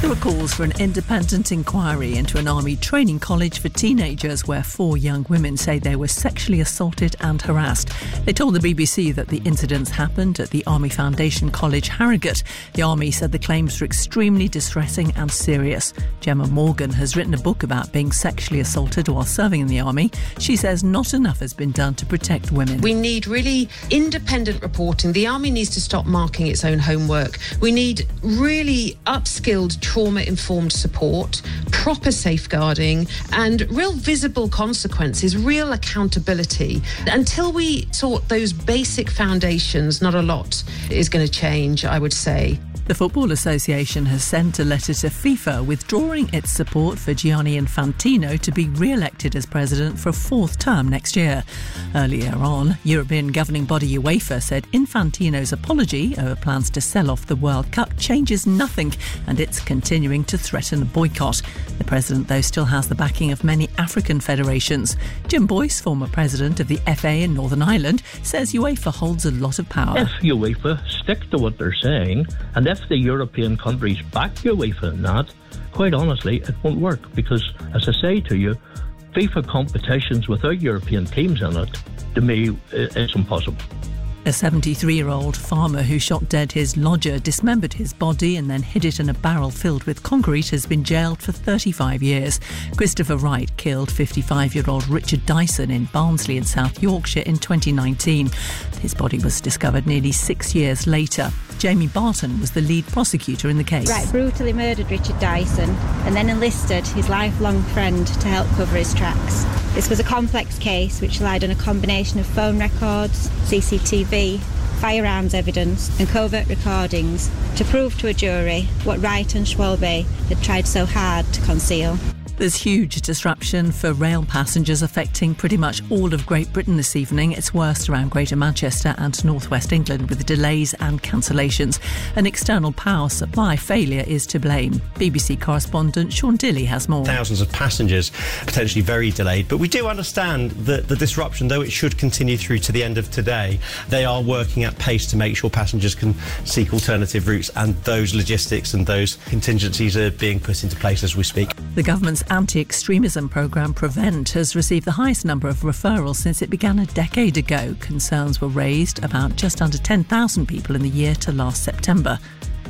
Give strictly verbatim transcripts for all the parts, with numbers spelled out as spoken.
There are calls for an independent inquiry into an army training college for teenagers where four young women say they were sexually assaulted and harassed. They told the B B C that the incidents happened at the Army Foundation College, Harrogate. The Army said the claims were extremely distressing and serious. Gemma Morgan has written a book about being sexually assaulted while serving in the Army. She says not enough has been done to protect women. We need really independent reporting. The Army needs to stop marking its own homework. We need really upskilled trauma-informed support, proper safeguarding and real visible consequences, real accountability. Until we sort those basic foundations, not a lot is going to change, I would say. The Football Association has sent a letter to FIFA withdrawing its support for Gianni Infantino to be re-elected as president for a fourth term next year. Earlier on, European governing body UEFA said Infantino's apology over plans to sell off the World Cup changes nothing and it's continuing to threaten a boycott. The president, though, still has the backing of many African federations. Jim Boyce, former president of the F A in Northern Ireland, says UEFA holds a lot of power. If UEFA stick to what they're saying, and if the European countries back UEFA in that, quite honestly, it won't work because, as I say to you, FIFA competitions without European teams in it, to me, it's impossible. A seventy-three-year-old farmer who shot dead his lodger, dismembered his body and then hid it in a barrel filled with concrete has been jailed for thirty-five years. Christopher Wright killed fifty-five-year-old Richard Dyson in Barnsley in South Yorkshire in twenty nineteen. His body was discovered nearly six years later. Jamie Barton was the lead prosecutor in the case. Wright brutally murdered Richard Dyson and then enlisted his lifelong friend to help cover his tracks. This was a complex case which relied on a combination of phone records, C C T V, firearms evidence and covert recordings to prove to a jury what Wright and Schwalbe had tried so hard to conceal. There's huge disruption for rail passengers affecting pretty much all of Great Britain this evening. It's worst around Greater Manchester and North West England with delays and cancellations. An external power supply failure is to blame. B B C correspondent Sean Dilley has more. Thousands of passengers potentially very delayed, but we do understand that the disruption, though it should continue through to the end of today, they are working at pace to make sure passengers can seek alternative routes, and those logistics and those contingencies are being put into place as we speak. The government's anti-extremism programme Prevent has received the highest number of referrals since it began a decade ago. Concerns were raised about just under ten thousand people in the year to last September.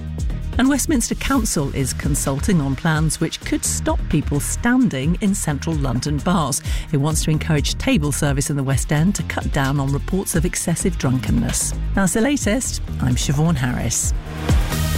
And Westminster Council is consulting on plans which could stop people standing in central London bars. It wants to encourage table service in the West End to cut down on reports of excessive drunkenness. That's the latest. I'm Siobhan Harris.